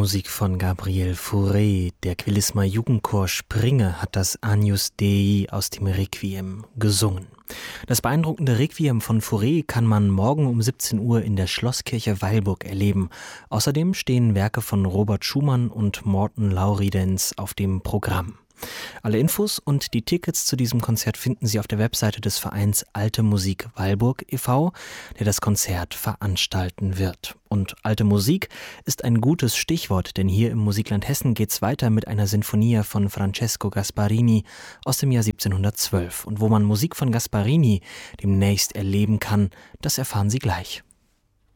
Musik von Gabriel Fauré. Der Quellisma Jugendchor Springe hat das Agnus Dei aus dem Requiem gesungen. Das beeindruckende Requiem von Fauré kann man morgen um 17 Uhr in der Schlosskirche Weilburg erleben. Außerdem stehen Werke von Robert Schumann und Morten Lauridens auf dem Programm. Alle Infos und die Tickets zu diesem Konzert finden Sie auf der Webseite des Vereins Alte Musik Weilburg e.V., der das Konzert veranstalten wird. Und Alte Musik ist ein gutes Stichwort, denn hier im Musikland Hessen geht's weiter mit einer Sinfonia von Francesco Gasparini aus dem Jahr 1712. Und wo man Musik von Gasparini demnächst erleben kann, das erfahren Sie gleich.